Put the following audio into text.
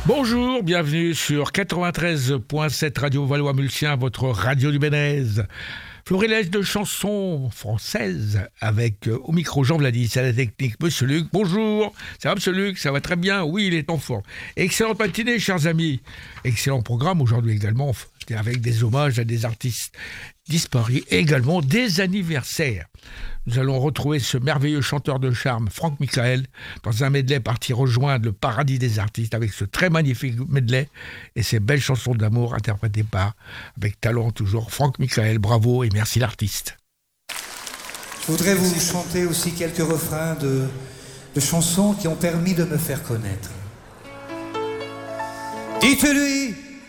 Bonjour, bienvenue sur 93.7 Radio Valois-Mulsien, votre radio du Bénez. Florilège de chansons françaises avec au micro Jean Vladis, à la technique Monsieur Luc. Bonjour, ça va Monsieur Luc, ça va très bien, oui il est en forme. Excellente matinée chers amis, excellent programme aujourd'hui également, avec des hommages à des artistes disparus et également des anniversaires. Nous allons retrouver ce merveilleux chanteur de charme, Franck Michael, dans un medley parti rejoindre le paradis des artistes avec ce très magnifique medley et ces belles chansons d'amour interprétées par, avec talent toujours, Franck Michael. Bravo et merci l'artiste. Je voudrais vous chanter aussi quelques refrains de chansons qui ont permis de me faire connaître. Dites-lui